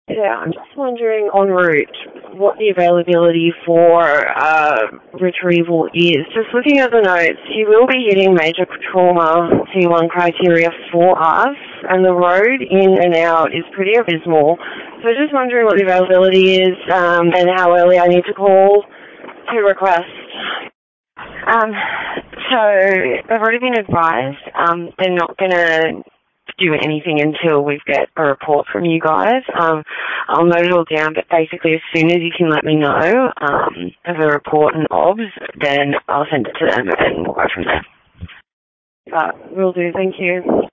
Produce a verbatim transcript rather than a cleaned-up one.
Yeah, I'm just wondering en route what the availability for uh, retrieval is. Just looking at the notes, he will be hitting major trauma T one criteria for us, and the road in and out is pretty abysmal. So just wondering what the availability is um, and how early I need to call to request. Um, so I've already been advised um, they're not going to do anything until we get a report from you guys. Um, I'll note it all down, but basically as soon as you can let me know um, of a report and obs, then I'll send it to them and we'll go from there. But will do, thank you.